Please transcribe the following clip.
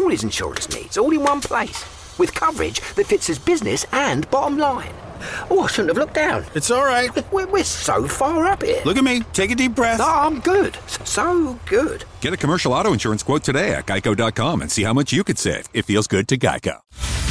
all his insurance needs, all in one place, with coverage that fits his business and bottom line. Oh, I shouldn't have looked down. It's all right. We're so far up here. Look at me. Take a deep breath. No, I'm good. So good. Get a commercial auto insurance quote today at Geico.com and see how much you could save. It feels good to Geico.